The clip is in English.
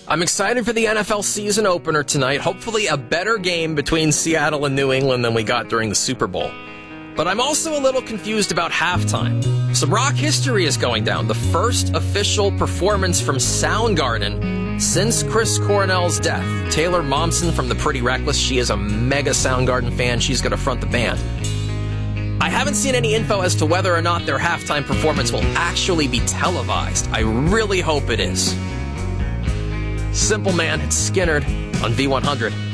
I'm excited for the NFL season opener tonight. Hopefully a better game between Seattle and New England than we got during the Super Bowl. But I'm also a little confused about halftime. Some rock history is going down. The first official performance from Soundgarden since Chris Cornell's death. Taylor Momsen from The Pretty Reckless. She is a mega Soundgarden fan. She's going to front the band. I haven't seen any info as to whether or not their halftime performance will actually be televised. I really hope it is. Simple Man, it's Skinnerd on V100.